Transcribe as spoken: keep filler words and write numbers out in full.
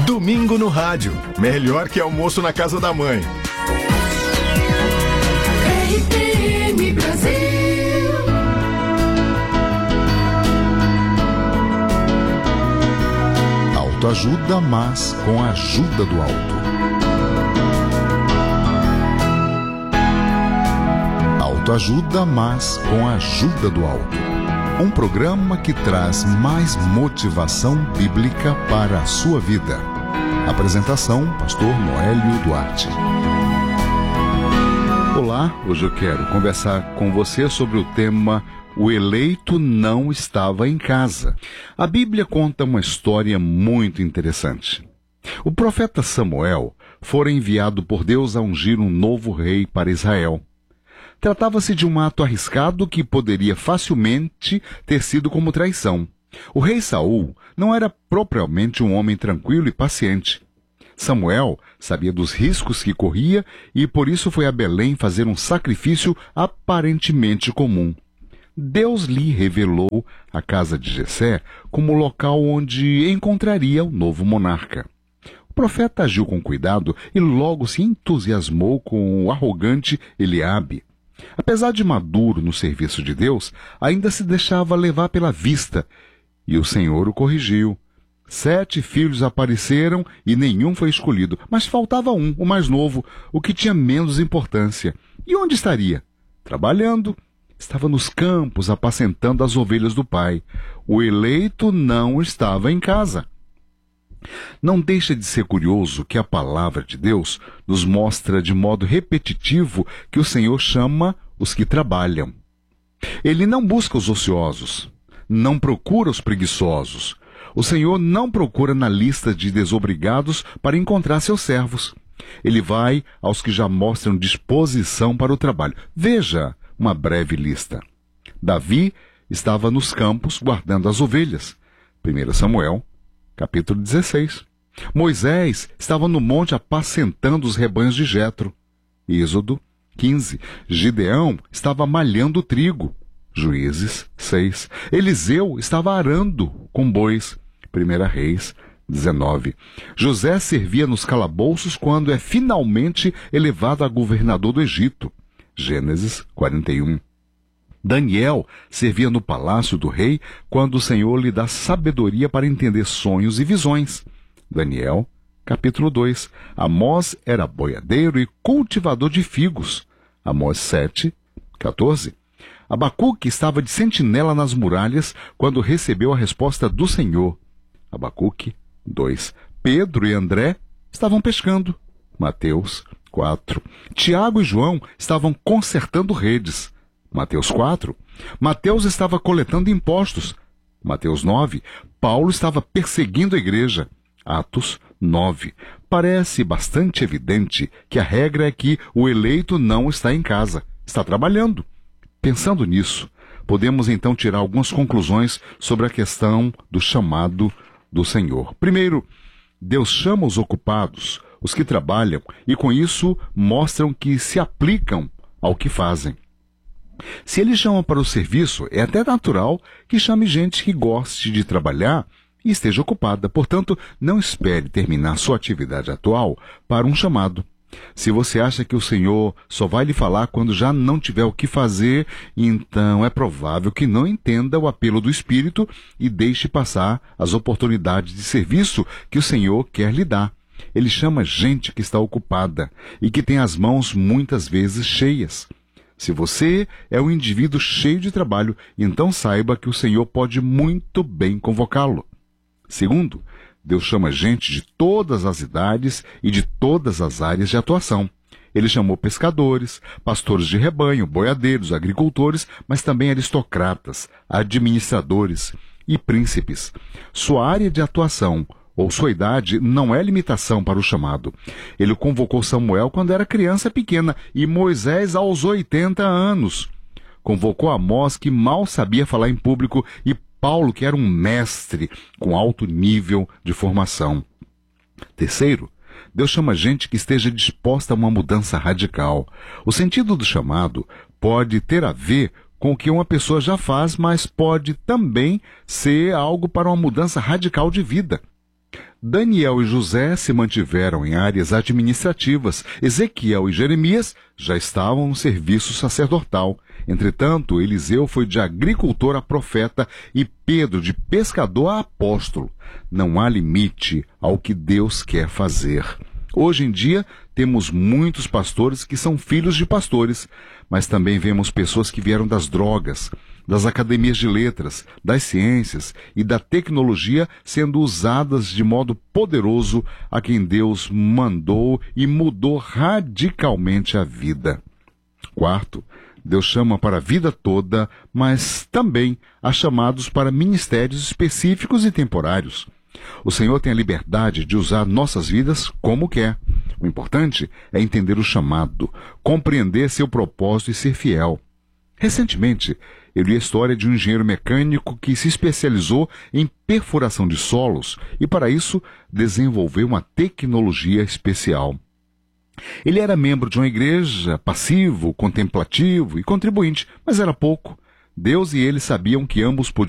Domingo no rádio. Melhor que almoço na casa da mãe. R T M Brasil. Autoajuda, mas com a ajuda do alto. Autoajuda, mas com a ajuda do alto. Um programa que traz mais motivação bíblica para a sua vida. Apresentação, pastor Noélio Duarte. Olá, hoje eu quero conversar com você sobre o tema O eleito não estava em casa. A Bíblia conta uma história muito interessante. O profeta Samuel fora enviado por Deus a ungir um novo rei para Israel. Tratava-se de um ato arriscado que poderia facilmente ter sido como traição. O rei Saul não era propriamente um homem tranquilo e paciente. Samuel sabia dos riscos que corria e por isso foi a Belém fazer um sacrifício aparentemente comum. Deus lhe revelou a casa de Jessé como local onde encontraria o novo monarca. O profeta agiu com cuidado e logo se entusiasmou com o arrogante Eliabe. Apesar de maduro no serviço de Deus, ainda se deixava levar pela vista, e o Senhor o corrigiu. Sete filhos apareceram e nenhum foi escolhido, mas faltava um, o mais novo, o que tinha menos importância. E onde estaria? Trabalhando. Estava nos campos, apacentando as ovelhas do pai. O eleito não estava em casa. Não deixa de ser curioso que a palavra de Deus nos mostra de modo repetitivo que o Senhor chama os que trabalham. Ele não busca os ociosos, não procura os preguiçosos. O Senhor não procura na lista de desobrigados para encontrar seus servos. Ele vai aos que já mostram disposição para o trabalho. Veja uma breve lista. Davi estava nos campos guardando as ovelhas. primeiro Samuel, capítulo dezesseis. Moisés estava no monte apacentando os rebanhos de Jetro. Êxodo quinze. Gideão estava malhando trigo. Juízes seis. Eliseu estava arando com bois. primeira Reis dezenove. José servia nos calabouços quando é finalmente elevado a governador do Egito. Gênesis quarenta e um. Daniel servia no palácio do rei quando o Senhor lhe dá sabedoria para entender sonhos e visões. Daniel, capítulo dois. Amós era boiadeiro e cultivador de figos. Amós sete, quatorze. Abacuque estava de sentinela nas muralhas quando recebeu a resposta do Senhor. Abacuque dois. Pedro e André estavam pescando. Mateus quatro. Tiago e João estavam consertando redes. Mateus quatro. Mateus estava coletando impostos. Mateus nove. Paulo estava perseguindo a igreja. Atos nove. Parece bastante evidente que a regra é que o eleito não está em casa, está trabalhando. Pensando nisso, podemos então tirar algumas conclusões sobre a questão do chamado do Senhor. Primeiro, Deus chama os ocupados, os que trabalham, e com isso mostram que se aplicam ao que fazem. Se ele chama para o serviço, é até natural que chame gente que goste de trabalhar e esteja ocupada. Portanto, não espere terminar sua atividade atual para um chamado. Se você acha que o Senhor só vai lhe falar quando já não tiver o que fazer, então é provável que não entenda o apelo do Espírito e deixe passar as oportunidades de serviço que o Senhor quer lhe dar. Ele chama gente que está ocupada e que tem as mãos muitas vezes cheias. Se você é um indivíduo cheio de trabalho, então saiba que o Senhor pode muito bem convocá-lo. Segundo, Deus chama gente de todas as idades e de todas as áreas de atuação. Ele chamou pescadores, pastores de rebanho, boiadeiros, agricultores, mas também aristocratas, administradores e príncipes. Sua área de atuação ou sua idade não é limitação para o chamado. Ele convocou Samuel quando era criança pequena e Moisés aos oitenta anos. Convocou Amós, que mal sabia falar em público, e Paulo, que era um mestre com alto nível de formação. Terceiro, Deus chama gente que esteja disposta a uma mudança radical. O sentido do chamado pode ter a ver com o que uma pessoa já faz, mas pode também ser algo para uma mudança radical de vida. Daniel e José se mantiveram em áreas administrativas. Ezequiel e Jeremias já estavam no serviço sacerdotal. Entretanto, Eliseu foi de agricultor a profeta e Pedro de pescador a apóstolo. Não há limite ao que Deus quer fazer. Hoje em dia, temos muitos pastores que são filhos de pastores, mas também vemos pessoas que vieram das drogas, das academias de letras, das ciências e da tecnologia sendo usadas de modo poderoso a quem Deus mandou e mudou radicalmente a vida. Quarto, Deus chama para a vida toda, mas também há chamados para ministérios específicos e temporários. O Senhor tem a liberdade de usar nossas vidas como quer. O importante é entender o chamado, compreender seu propósito e ser fiel. Recentemente, eu li a história de um engenheiro mecânico que se especializou em perfuração de solos e, para isso, desenvolveu uma tecnologia especial. Ele era membro de uma igreja, passivo, contemplativo e contribuinte, mas era pouco. Deus e ele sabiam que ambos podiam